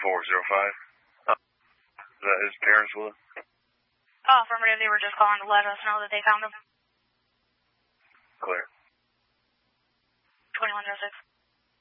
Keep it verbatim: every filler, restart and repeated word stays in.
four zero five. Uh, is that his parents with him? Oh, affirmative. They were just calling to let us know that they found him. Clear. twenty-one oh six.